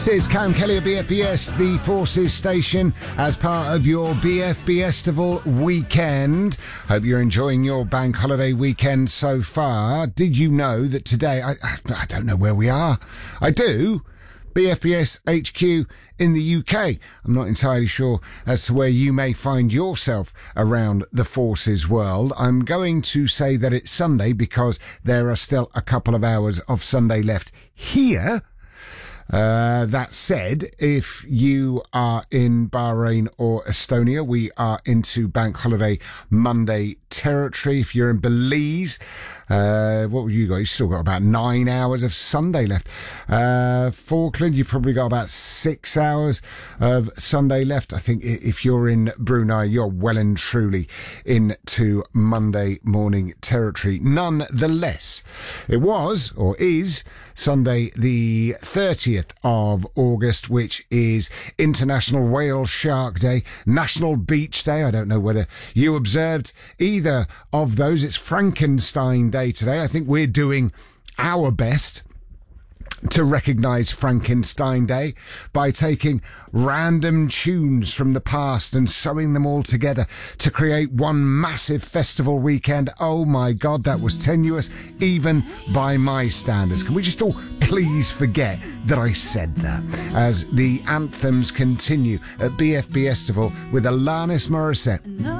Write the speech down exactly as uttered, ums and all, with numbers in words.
This is Cam Kelly at B F B S, the Forces station, as part of your B F B Estival weekend. Hope you're enjoying your bank holiday weekend so far. Did you know that today, I, I don't know where we are. I do. B F B S H Q in the U K. I'm not entirely sure as to where you may find yourself around the Forces world. I'm going to say that it's Sunday because there are still a couple of hours of Sunday left here. Uh, that said, if you are in Bahrain or Estonia, we are into Bank Holiday Monday territory. If you're in Belize, uh, what have you got? You've still got about nine hours of Sunday left. Uh, Falkland, you've probably got about six hours of Sunday left. I think if you're in Brunei, you're well and truly into Monday morning territory. Nonetheless, it was, or is, Sunday the thirtieth of August, which is International Whale Shark Day, National Beach Day. I don't know whether you observed either of those. It's Frankenstein Day today. I think we're doing our best to recognise Frankenstein Day by taking random tunes from the past and sewing them all together to create one massive festival weekend. Oh my God, that was tenuous, even by my standards. Can we just all please forget that I said that? As the anthems continue at B F B Estival with Alanis Morissette.